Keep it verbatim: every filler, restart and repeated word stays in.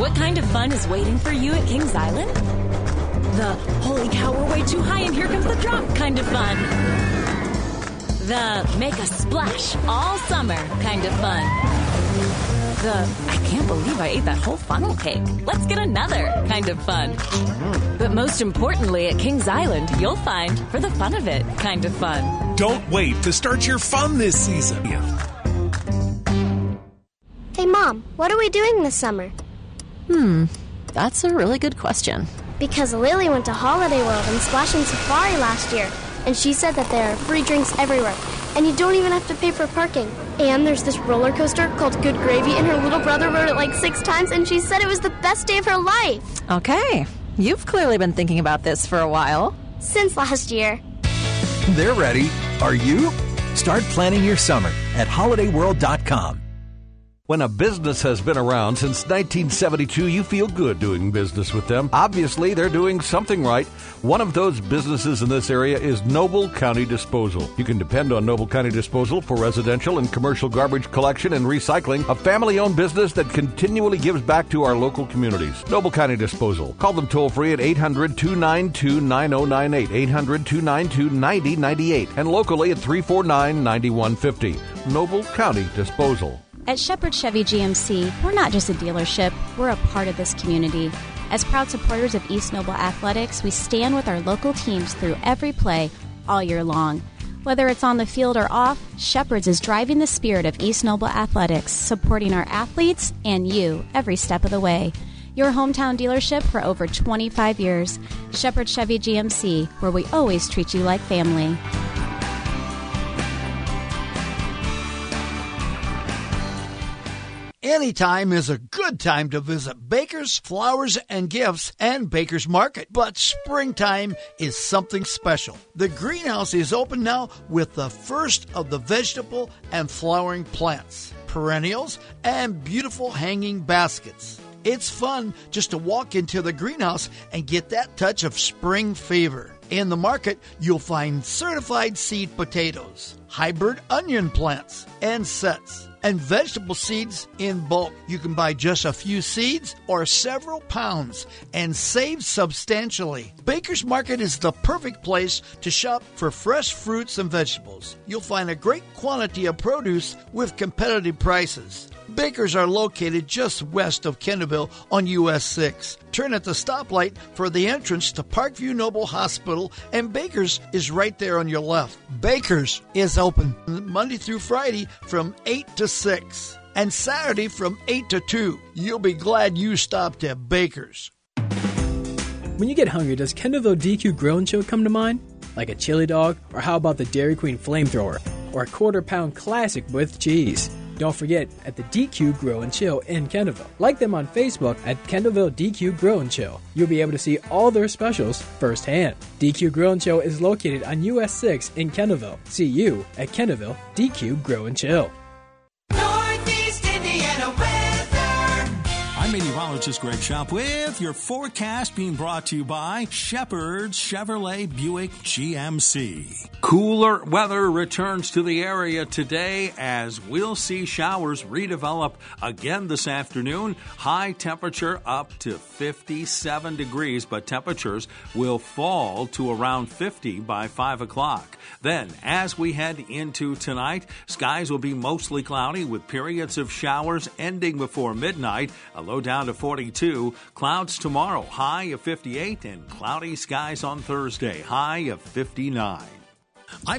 What kind of fun is waiting for you at Kings Island? The holy cow, we're way too high and here comes the drop kind of fun. The make a splash all summer kind of fun. The I can't believe I ate that whole funnel cake. Let's get another kind of fun. But most importantly, at Kings Island, you'll find for the fun of it kind of fun. Don't wait to start your fun this season. Hey, Mom, what are we doing this summer? Hmm, that's a really good question. Because Lily went to Holiday World and Splashing Safari last year, and she said that there are free drinks everywhere, and you don't even have to pay for parking. And there's this roller coaster called Good Gravy, and her little brother rode it like six times, and she said it was the best day of her life. Okay, you've clearly been thinking about this for a while. Since last year. They're ready. Are you? Start planning your summer at holiday world dot com. When a business has been around since nineteen seventy-two, you feel good doing business with them. Obviously, they're doing something right. One of those businesses in this area is Noble County Disposal. You can depend on Noble County Disposal for residential and commercial garbage collection and recycling, a family-owned business that continually gives back to our local communities. Noble County Disposal. Call them toll-free at eight hundred, two nine two, nine oh nine eight, eight hundred, two nine two, nine oh nine eight, and locally at three four nine, nine one five oh. Noble County Disposal. At Shepherd Chevy G M C, we're not just a dealership, we're a part of this community. As proud supporters of East Noble Athletics, we stand with our local teams through every play all year long. Whether it's on the field or off, Shepherd's is driving the spirit of East Noble Athletics, supporting our athletes and you every step of the way. Your hometown dealership for over twenty-five years. Shepherd Chevy G M C, where we always treat you like family. Anytime is a good time to visit Baker's Flowers and Gifts and Baker's Market, but springtime is something special. The greenhouse is open now with the first of the vegetable and flowering plants, perennials, and beautiful hanging baskets. It's fun just to walk into the greenhouse and get that touch of spring fever. In the market, you'll find certified seed potatoes, hybrid onion plants, and sets, and vegetable seeds in bulk. You can buy just a few seeds or several pounds and save substantially. Baker's Market is the perfect place to shop for fresh fruits and vegetables. You'll find a great quantity of produce with competitive prices. Baker's are located just west of Kendallville on U S six. Turn at the stoplight for the entrance to Parkview Noble Hospital, and Baker's is right there on your left. Baker's is open Monday through Friday from eight to six and Saturday from eight to two. You'll be glad you stopped at Baker's. When you get hungry, does Kendallville D Q Grill and Chill come to mind? Like a chili dog, or how about the Dairy Queen Flamethrower, or a quarter pound classic with cheese? Don't forget, at the D Q Grill and Chill in Kendallville. Like them on Facebook at Kendallville D Q Grill and Chill. You'll be able to see all their specials firsthand. D Q Grill and Chill is located on U S six in Kendallville. See you at Kendallville D Q Grill and Chill. Northeast Indiana weather. I'm meteorologist Greg Shop with your forecast being brought to you by Shepherd's Chevrolet Buick G M C. Cooler weather returns to the area today as we'll see showers redevelop again this afternoon. High temperature up to fifty-seven degrees, but temperatures will fall to around fifty by five o'clock. Then, as we head into tonight, skies will be mostly cloudy with periods of showers ending before midnight, a low down to forty-two. Clouds tomorrow, high of fifty-eight, and cloudy skies on Thursday, high of fifty-nine.